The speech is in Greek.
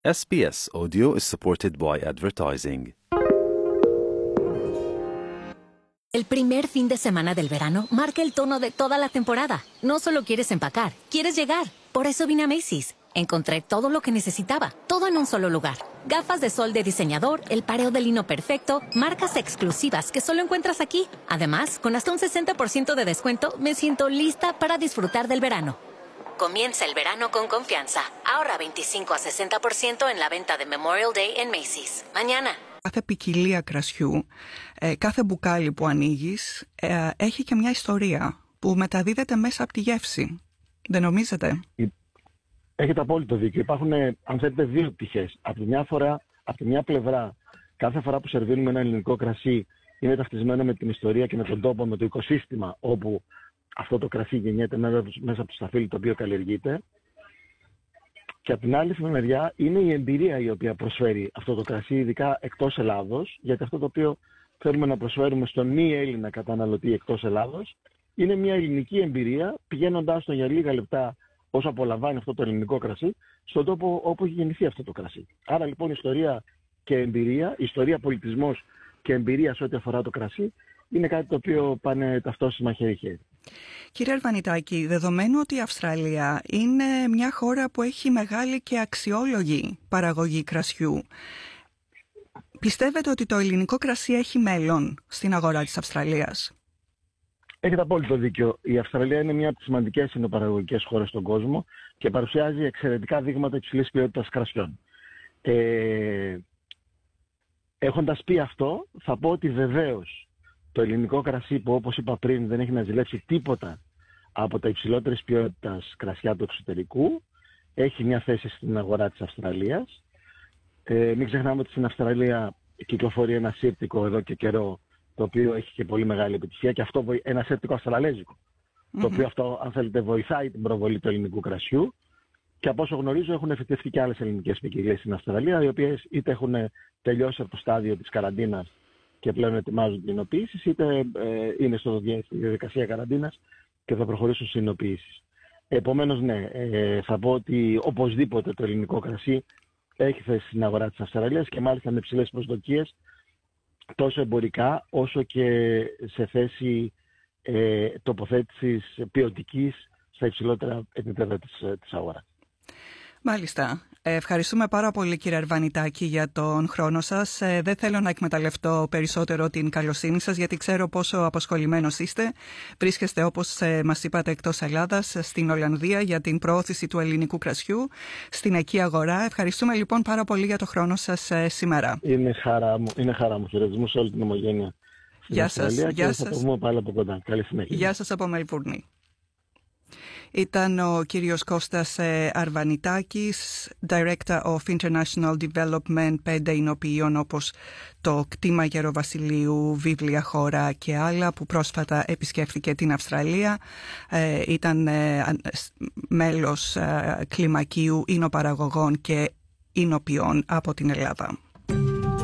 SBS Audio is supported by advertising. El primer fin de semana del verano marca el tono de toda la temporada. No solo quieres empacar, quieres llegar. Por eso vine a Macy's. Encontré todo lo que necesitaba, todo en un solo lugar. Gafas de sol de diseñador, el pareo de lino perfecto, marcas exclusivas que solo encuentras aquí. Además, con hasta un 60% de descuento, me siento lista para disfrutar del verano. Comienza el verano con confianza. Ahorra 25 a 60% en la venta de Memorial Day en Macy's. Mañana. Κάθε ποικιλία κρασιού, κάθε μπουκάλι που ανοίγεις, έχει και μια ιστορία που μεταδίδεται μέσα από τη γεύση. Δεν νομίζετε? Έχετε απόλυτο δίκιο. Υπάρχουν, αν θέλετε, δύο πτυχές. Από τη μια πλευρά, κάθε φορά που σερβίρουμε ένα ελληνικό κρασί, είναι ταυτισμένο με την ιστορία και με τον τόπο, με το οικοσύστημα όπου αυτό το κρασί γεννιέται μέσα από το σταφύλι το οποίο καλλιεργείται. Και από την άλλη μεριά είναι η εμπειρία η οποία προσφέρει αυτό το κρασί, ειδικά εκτός Ελλάδος, γιατί αυτό το οποίο θέλουμε να προσφέρουμε στον μη Έλληνα καταναλωτή εκτός Ελλάδος είναι μια ελληνική εμπειρία, πηγαίνοντάς τον για λίγα λεπτά όσο απολαμβάνει αυτό το ελληνικό κρασί, στον τόπο όπου έχει γεννηθεί αυτό το κρασί. Άρα λοιπόν ιστορία και εμπειρία, ιστορία, πολιτισμός και εμπειρία σε ό,τι αφορά το κρασί, είναι κάτι το οποίο πάνε ταυτόσιμα χέρι-χέρι. Κύριε Αρβανιτάκη, δεδομένου ότι η Αυστραλία είναι μια χώρα που έχει μεγάλη και αξιόλογη παραγωγή κρασιού, πιστεύετε ότι το ελληνικό κρασί έχει μέλλον στην αγορά της Αυστραλίας? Έχετε απόλυτο δίκιο. Η Αυστραλία είναι μια από τις σημαντικές συνοπαραγωγικές χώρες στον κόσμο και παρουσιάζει εξαιρετικά δείγματα υψηλής ποιότητας κρασιών. Έχοντας πει αυτό, θα πω ότι βεβαίως το ελληνικό κρασί που, όπως είπα πριν, δεν έχει να ζηλέψει τίποτα από τα υψηλότερης ποιότητας κρασιά του εξωτερικού, έχει μια θέση στην αγορά της Αυστραλίας. Μην ξεχνάμε ότι στην Αυστραλία κυκλοφορεί ένα σύρτικο εδώ και καιρό, το οποίο έχει και πολύ μεγάλη επιτυχία, και αυτό ένα σύρτικο αυστραλέζικο, το οποίο αυτό, αν θέλετε, βοηθάει την προβολή του ελληνικού κρασιού. Και από όσο γνωρίζω, έχουν εφητευτεί και άλλες ελληνικές ποικιλίες στην Αυστραλία, οι οποίες είτε έχουν τελειώσει από το στάδιο της καραντίνας και πλέον ετοιμάζουν την εινοποίηση, είτε είναι στη διαδικασία καραντίνας και θα προχωρήσουν στις εινοποίησεις. Επομένως, ναι, θα πω ότι οπωσδήποτε το ελληνικό κρασί έχει θέση στην αγορά της Αυστραλίας και μάλιστα με υψηλές προσδοκίες, τόσο εμπορικά όσο και σε θέση τοποθέτησης ποιοτικής στα υψηλότερα επίπεδα της αγοράς. Μάλιστα. Ευχαριστούμε πάρα πολύ, κύριε Αρβανιτάκη, για τον χρόνο σας. Δεν θέλω να εκμεταλλευτώ περισσότερο την καλοσύνη σας, γιατί ξέρω πόσο απασχολημένος είστε. Βρίσκεστε, όπως μας είπατε, εκτός Ελλάδας, στην Ολλανδία, για την προώθηση του ελληνικού κρασιού στην εκεί αγορά. Ευχαριστούμε λοιπόν πάρα πολύ για τον χρόνο σας σήμερα. Είναι χαρά μου. Χαιρετισμούς σε όλη την ομογένεια στην Αυστραλία. Γεια σας. Και θα το πούμε πάλι από κοντά. Καλή συνέχεια. Γεια σας από Μελβούρνη. Ήταν ο κύριος Κώστας Αρβανιτάκης, Director of International Development 5 εινοποιείων όπως το κτήμα Γεροβασιλείου, Βίβλια Χώρα και άλλα, που πρόσφατα επισκέφθηκε την Αυστραλία. Ήταν μέλος κλιμακίου εινοπαραγωγών και εινοποιών από την Ελλάδα.